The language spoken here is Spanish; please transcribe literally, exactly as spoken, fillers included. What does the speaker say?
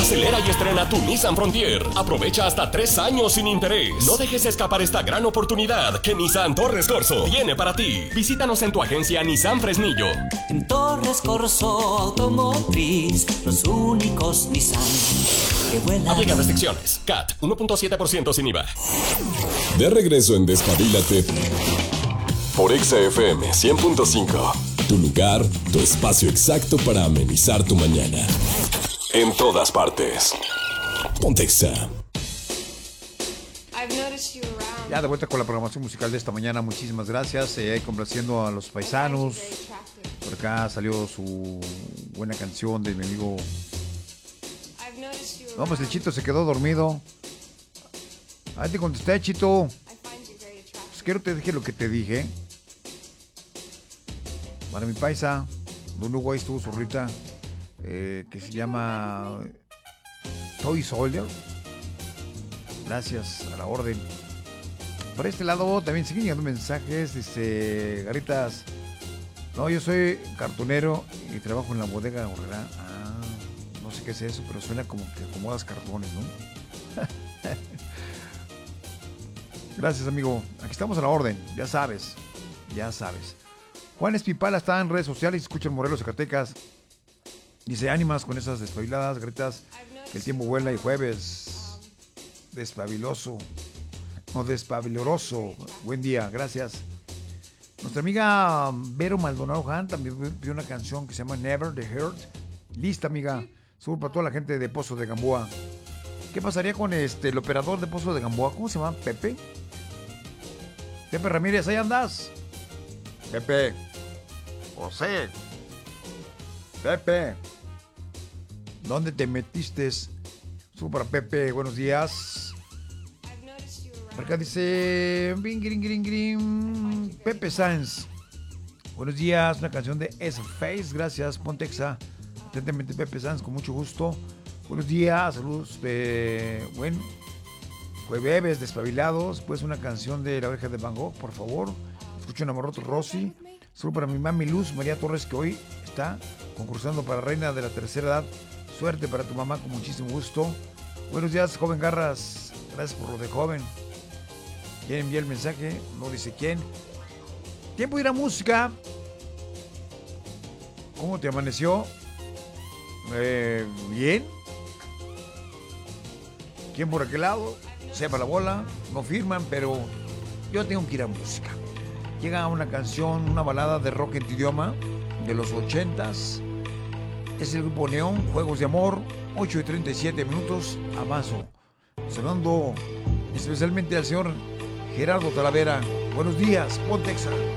Acelera y estrena tu Nissan Frontier. Aprovecha hasta tres años sin interés. No dejes escapar esta gran oportunidad que Nissan Torres Corso tiene para ti. Visítanos en tu agencia Nissan Fresnillo. En Torres Corso Automotriz, los únicos Nissan que vuelan. Aplica restricciones. C A T uno punto siete por ciento sin I V A. De regreso en Despabilate por Exa F M cien punto cinco. Tu lugar, tu espacio exacto para amenizar tu mañana. En todas partes. Ponte Exa. Ya de vuelta con la programación musical de esta mañana. Muchísimas gracias. Eh, complaciendo a los paisanos. Por acá salió su buena canción de mi amigo. No, pues el Chito se quedó dormido. Ahí te contesté, Chito. Pues quiero que te dije lo que te dije. Para mi paisa, Don Hugo, ahí estuvo su rita, eh, que se llama Toy Soldier. Gracias, a la orden. Por este lado también siguen llegando mensajes, dice Garitas. No, yo soy cartonero y trabajo en la bodega Horrera. Ah, no sé qué es eso, pero suena como que acomodas cartones, ¿no? Gracias, amigo. Aquí estamos a la orden, ya sabes, ya sabes. Juan Espipala está en redes sociales, escucha en Morelos, Zacatecas. Dice, ánimas con esas despabiladas, gritas, que el tiempo vuela y jueves. Despabiloso. No, despabiloroso. Buen día, gracias. Nuestra amiga Vero Maldonado Han también pidió una canción que se llama Never the Hurt. Lista, amiga. Seguro para toda la gente de Pozo de Gamboa. ¿Qué pasaría con este el operador de Pozo de Gamboa? ¿Cómo se llama? ¿Pepe? Pepe Ramírez, ahí andas. Pepe. José. Pepe. ¿Dónde te metiste? Super Pepe, buenos días. Por acá dice bing, gring, gring, gring. Pepe Sanz. Buenos días, una canción de S-Face. Gracias, Pontexa. Atentamente Pepe Sanz, con mucho gusto. Buenos días, saludos de buen jueves despabilados. Pues una canción de La Oreja de Van Gogh, por favor. Escucho un Amorroto Rossi. Saludos para mi mami Luz María Torres, que hoy está concursando para Reina de la Tercera Edad. Suerte para tu mamá, con muchísimo gusto. Buenos días, joven Garras. Gracias por lo de joven. ¿Quién envía el mensaje? No dice quién. Tiempo de ir a música. ¿Cómo te amaneció? Eh, bien. ¿Quién por aquel lado? Sepa la bola. No firman, pero yo tengo que ir a música. Llega una canción, una balada de rock en tu idioma de los ochentas. Es el grupo Neón, Juegos de Amor, ocho y treinta y siete minutos, avanzo. Sonando especialmente al señor Gerardo Talavera. Buenos días, Pontexa.